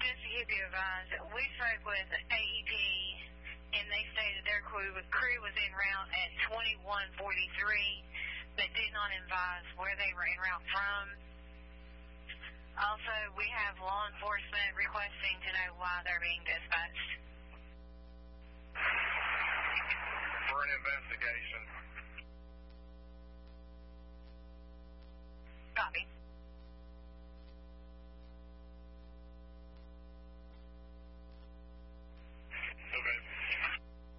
just to keep you advised, we spoke with AEP, and they stated their crew was en route at 2143, but did not advise where they were en route from. Also, we have law enforcement requesting to know why they're being dispatched. For an investigation.